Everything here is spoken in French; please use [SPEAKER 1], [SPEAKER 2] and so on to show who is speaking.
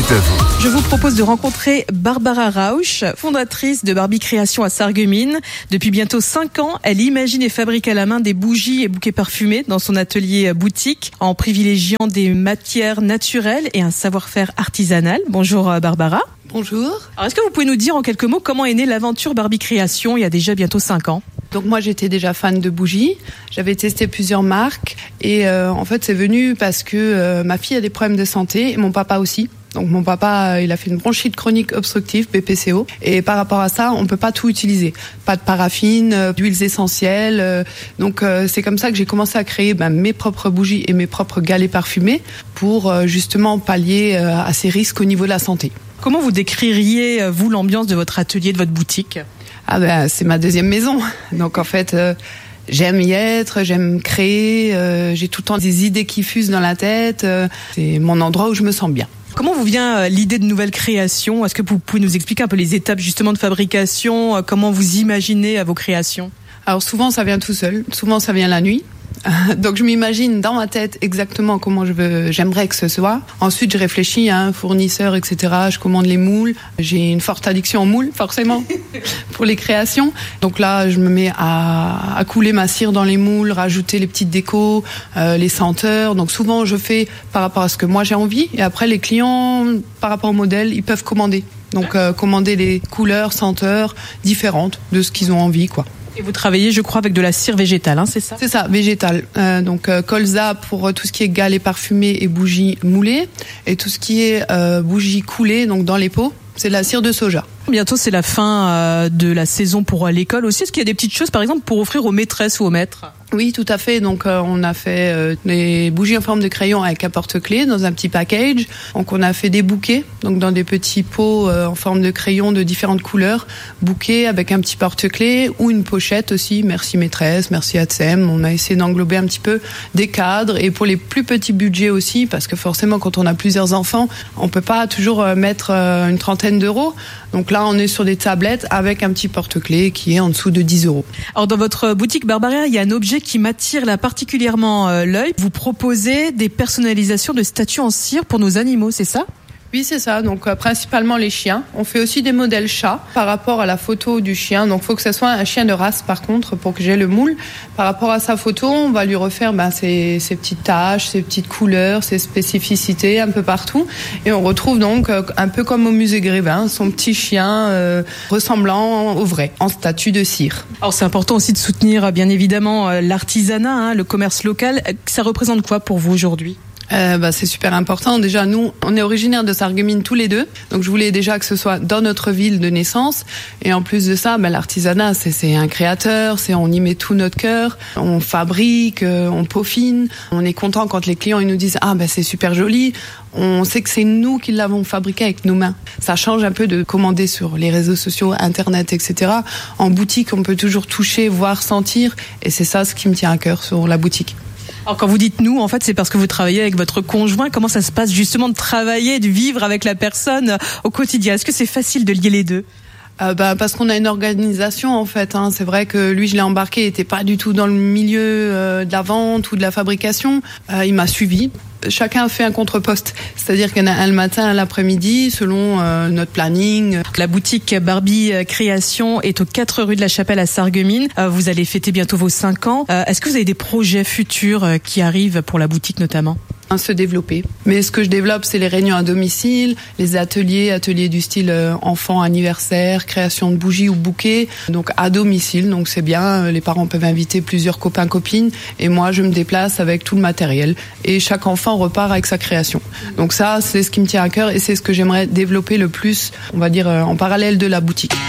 [SPEAKER 1] c'est à vous.
[SPEAKER 2] Je vous propose de rencontrer Barbara Rauch, fondatrice de Barbie Création à Sarreguemines. Depuis bientôt 5 ans, elle imagine et fabrique à la main des bougies et bouquets parfumés dans son atelier boutique en privilégiant des matières naturelles et un savoir-faire artisanal. Bonjour Barbara.
[SPEAKER 3] Bonjour.
[SPEAKER 2] Alors, est-ce que vous pouvez nous dire en quelques mots comment est née l'aventure Barbie Création il y a déjà bientôt 5 ans?
[SPEAKER 3] Donc moi j'étais déjà fan de bougies, j'avais testé plusieurs marques et en fait c'est venu parce que ma fille a des problèmes de santé et mon papa aussi. Donc mon papa, il a fait une bronchite chronique obstructive, BPCO, et par rapport à ça, on peut pas tout utiliser. Pas de paraffine, d'huiles essentielles. Donc c'est comme ça que j'ai commencé à créer mes propres bougies et mes propres galets parfumés pour justement pallier à ces risques au niveau de la santé.
[SPEAKER 2] Comment vous décririez, vous, l'ambiance de votre atelier, de votre boutique ?
[SPEAKER 3] C'est ma deuxième maison. Donc en fait, j'aime y être, j'aime créer, j'ai tout le temps des idées qui fusent dans la tête. C'est mon endroit où je me sens bien.
[SPEAKER 2] Comment vous vient l'idée de nouvelles créations ? Est-ce que vous pouvez nous expliquer un peu les étapes justement de fabrication ? Comment vous imaginez vos créations ?
[SPEAKER 3] Alors souvent ça vient tout seul, souvent ça vient la nuit. Donc je m'imagine dans ma tête exactement comment j'aimerais que ce soit. Ensuite je réfléchis à un fournisseur, etc. Je commande les moules. J'ai une forte addiction aux moules, forcément, pour les créations. Donc là je me mets à couler ma cire dans les moules, rajouter les petites décos, les senteurs. Donc souvent je fais par rapport à ce que moi j'ai envie. Et après les clients, par rapport au modèle, ils peuvent commander. Donc commander des couleurs, senteurs différentes de ce qu'ils ont envie, quoi.
[SPEAKER 2] Et vous travaillez, je crois, avec de la cire végétale, c'est ça ?
[SPEAKER 3] C'est ça, végétale. Donc colza pour tout ce qui est galets parfumés et bougies moulées, et tout ce qui est bougies coulées, donc dans les pots, c'est de la cire de soja.
[SPEAKER 2] Bientôt, c'est la fin de la saison pour l'école aussi. Est-ce qu'il y a des petites choses, par exemple, pour offrir aux maîtresses ou aux maîtres ?
[SPEAKER 3] Oui, tout à fait. Donc, on a fait des bougies en forme de crayon avec un porte-clés dans un petit package. Donc, on a fait des bouquets, donc dans des petits pots en forme de crayon de différentes couleurs, bouquets avec un petit porte-clés ou une pochette aussi. Merci maîtresse, merci ATSEM. On a essayé d'englober un petit peu des cadres et pour les plus petits budgets aussi, parce que forcément, quand on a plusieurs enfants, on peut pas toujours mettre une trentaine d'euros. Donc là, on est sur des tablettes avec un petit porte-clés qui est en dessous de 10 euros.
[SPEAKER 2] Alors, dans votre boutique Barbara, il y a un objet qui m'attire là particulièrement l'œil. Vous proposez des personnalisations de statues en cire pour nos animaux, c'est ça ?
[SPEAKER 3] Oui, c'est ça. Donc principalement les chiens. On fait aussi des modèles chats par rapport à la photo du chien. Donc faut que ce soit un chien de race par contre pour que j'ai le moule. Par rapport à sa photo, on va lui refaire ses petites taches, ses petites couleurs, ses spécificités un peu partout. Et on retrouve donc un peu comme au musée Grévin, son petit chien ressemblant au vrai, en statue de cire.
[SPEAKER 2] Alors c'est important aussi de soutenir bien évidemment l'artisanat, le commerce local. Ça représente quoi pour vous aujourd'hui ?
[SPEAKER 3] C'est super important. Déjà, nous, on est originaires de Sarreguemines tous les deux. Donc, je voulais déjà que ce soit dans notre ville de naissance. Et en plus de ça, l'artisanat, c'est un créateur. On y met tout notre cœur. On fabrique, on peaufine. On est content quand les clients ils nous disent c'est super joli. On sait que c'est nous qui l'avons fabriqué avec nos mains. Ça change un peu de commander sur les réseaux sociaux, Internet, etc. En boutique, on peut toujours toucher, voir, sentir. Et c'est ça ce qui me tient à cœur sur la boutique.
[SPEAKER 2] Alors quand vous dites nous, en fait, c'est parce que vous travaillez avec votre conjoint. Comment ça se passe justement de travailler, de vivre avec la personne au quotidien ? Est-ce que c'est facile de lier les deux ?
[SPEAKER 3] Parce qu'on a une organisation en fait. C'est vrai que lui, je l'ai embarqué, il était pas du tout dans le milieu de la vente ou de la fabrication. Il m'a suivi. Chacun fait un contre-poste, c'est-à-dire qu'il y en a un le matin, un l'après-midi, selon notre planning.
[SPEAKER 2] La boutique Barbie Création est aux 4 rue de la Chapelle à Sarreguemines. Vous allez fêter bientôt vos 5 ans. Est-ce que vous avez des projets futurs qui arrivent pour la boutique notamment ?
[SPEAKER 3] Se développer. Mais ce que je développe, c'est les réunions à domicile, les ateliers du style enfant, anniversaire, création de bougies ou bouquets, donc à domicile. Donc c'est bien, les parents peuvent inviter plusieurs copains, copines, et moi je me déplace avec tout le matériel. Et chaque enfant repart avec sa création. Donc ça, c'est ce qui me tient à cœur et c'est ce que j'aimerais développer le plus, on va dire, en parallèle de la boutique.